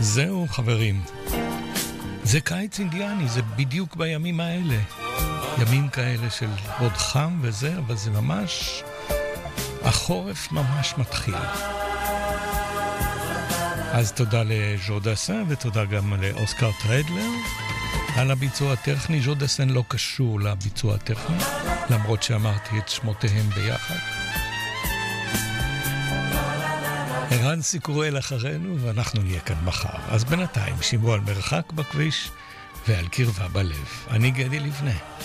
זהו חברים, זה קיץ אינדיאני, זה בדיוק בימים האלה, ימים כאלה של עוד חם וזה, אבל זה ממש, החורף ממש מתחיל. אז תודה לז'ו דסן ותודה גם לאוסקר טרדלר על הביצוע הטכני. ז'ו דסן לא קשור לביצוע הטכני, למרות שאמרתי את שמותיהם ביחד. ערן סיקורל אחרינו ואנחנו נהיה כאן מחר. אז בינתיים שימו על מרחק בכביש ועל קרבה בלב. אני גדי לבנה.